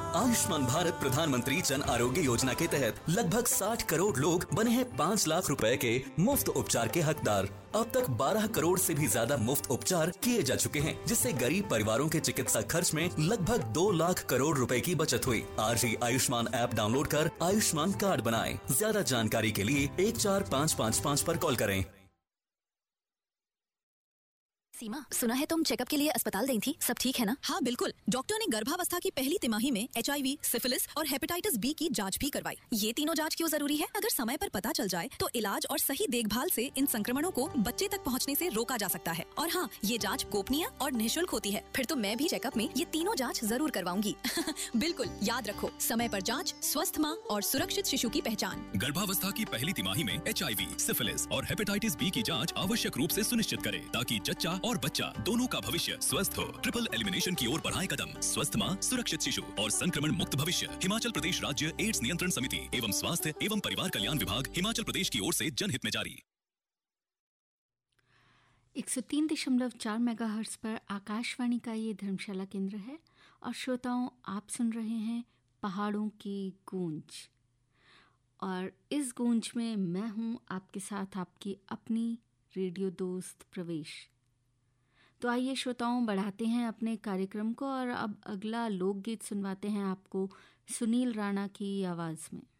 आयुष्मान भारत प्रधानमंत्री जन आरोग्य योजना के तहत लगभग 60 करोड़ लोग बने हैं 5 लाख रुपए के मुफ्त उपचार के हकदार। अब तक 12 करोड़ से भी ज्यादा मुफ्त उपचार किए जा चुके हैं, जिससे गरीब परिवारों के चिकित्सा खर्च में लगभग 2 लाख करोड़ रुपए की बचत हुई। आज ही आयुष्मान ऐप डाउनलोड कर आयुष्मान कार्ड बनाएं। ज्यादा जानकारी के लिए 14555 पर कॉल करें। सीमा, सुना है तुम चेकअप के लिए अस्पताल गई थी, सब ठीक है ना? हाँ बिल्कुल, डॉक्टर ने गर्भावस्था की पहली तिमाही में HIV, सिफिलिस और हेपेटाइटिस B की जांच भी करवाई। ये तीनों जांच क्यों जरूरी है? अगर समय पर पता चल जाए तो इलाज और सही देखभाल से इन संक्रमणों को बच्चे तक पहुंचने से रोका जा सकता है। और हाँ, ये जांच गोपनीय और निःशुल्क होती है। फिर तो मैं भी चेकअप में ये तीनों जांच जरूर करवाऊंगी। बिल्कुल, याद रखो, समय पर जांच, स्वस्थ माँ और सुरक्षित शिशु की पहचान। गर्भावस्था की पहली तिमाही में HIV, सिफिलिस और हेपेटाइटिस B की जांच आवश्यक रूप से सुनिश्चित करें, ताकि जच्चा और बच्चा दोनों का भविष्य स्वस्थ हो। ट्रिपल एलिमिनेशन की ओर बढ़ाएं कदम। स्वस्थ माँ, सुरक्षित शिशु और संक्रमण मुक्त भविष्य। हिमाचल प्रदेश राज्य एड्स नियंत्रण समिति एवं स्वास्थ्य एवं परिवार कल्याण विभाग, हिमाचल प्रदेश की ओर से जनहित में जारी। 103.4 मेगाहर्ट्ज पर आकाशवाणी का ये धर्मशाला केंद्र है और श्रोताओं, आप सुन रहे हैं पहाड़ों की गूंज। और इस गूंज में मैं हूँ आपके साथ, आपकी अपनी रेडियो दोस्त प्रवेश। तो आइए श्रोताओं, बढ़ाते हैं अपने कार्यक्रम को और अब अगला लोकगीत सुनवाते हैं आपको सुनील राणा की आवाज़ में।